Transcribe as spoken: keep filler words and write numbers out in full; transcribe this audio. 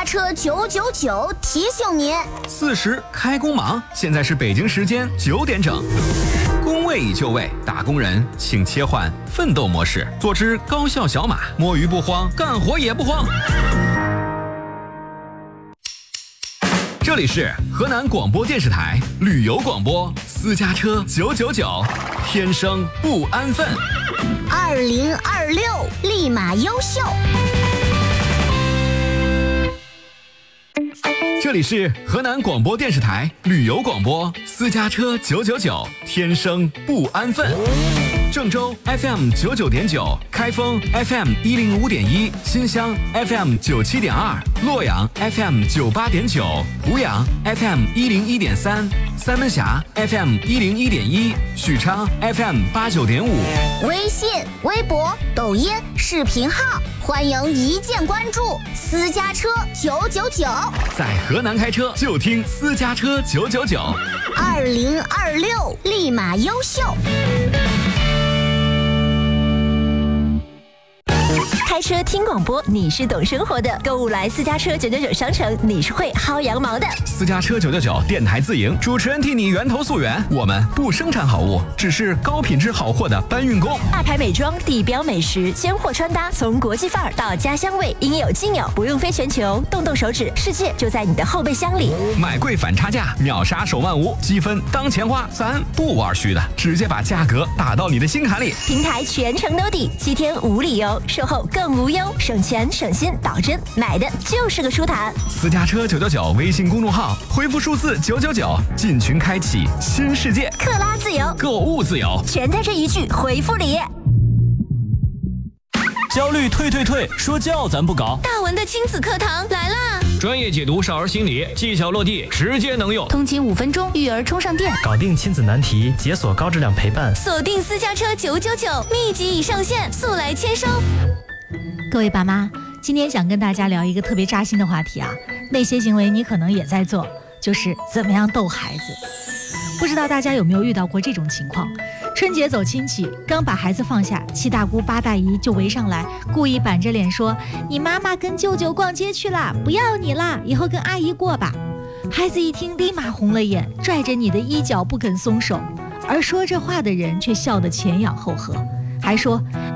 家车九九九提醒您， 四十开工忙，现在是北京时间九点整。工位已就位，打工人请切换奋斗模式，做只高效小马，摸鱼不慌，干活也不慌。这里是河南广播电视台旅游广播，私家车九九九，天生不安分。 二零二六立马优秀。 这里是河南广播电视台旅游广播，私家车九九九，天生不安分。郑州 F M 九九点九，开封 F M 一零五点一，新乡 F M 九七点二，洛阳 F M 九八点九，湖阳 F M 一零一点三，三门峡 F M 一零一点一，许昌 F M 八九点五。 微信、微博、抖音、视频号，欢迎一键关注私家车九九九。 在河南开车就听私家车九九九。 二零二六立马优秀。 开车听广播，你是懂生活的；购物来私家车九九九商城，你是会薅羊毛的。 私家车九九九电台自营，主持人替你源头溯源。我们不生产好物，只是高品质好货的搬运工。 大牌美妆、地标美食、尖货穿搭，从国际范儿到家乡味，应有尽有，不用飞全球，动动手指，世界就在你的后备箱里。 买贵反差价，秒杀手慢无，积分当钱花，咱不玩虚的，直接把价格打到你的心坎里。 平台全程兜底，七天无理由，售后更无忧，省钱省心，保真买的就是个舒坦。 私家车九九九微信公众号，回复数字九九九，进群开启新世界， 克拉自由， 购物自由， 全在这一句回复里。 焦虑退退退，说教咱不搞。 大文的亲子课堂来啦！ 专业解读少儿心理，技巧落地，直接能用。 通勤五分钟，育儿充上电， 搞定亲子难题，解锁高质量陪伴。 锁定私家车九九九，秘籍已上线，速来签收。 各位爸妈，今天想跟大家聊一个特别扎心的话题啊，那些行为你可能也在做，就是怎么样逗孩子。不知道大家有没有遇到过这种情况？春节走亲戚，刚把孩子放下，七大姑八大姨就围上来，故意板着脸说：“你妈妈跟舅舅逛街去了，不要你啦，以后跟阿姨过吧。”孩子一听，立马红了眼，拽着你的衣角不肯松手，而说这话的人却笑得前仰后合，还说：“